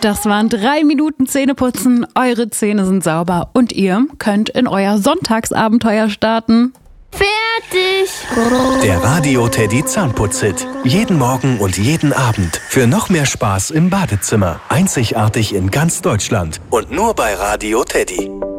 Das waren 3 Minuten Zähneputzen. Eure Zähne sind sauber und ihr könnt in euer Sonntagsabenteuer starten. Fertig! Der Radio Teddy Zahnputz-Hit. Jeden Morgen und jeden Abend. Für noch mehr Spaß im Badezimmer. Einzigartig in ganz Deutschland. Und nur bei Radio Teddy.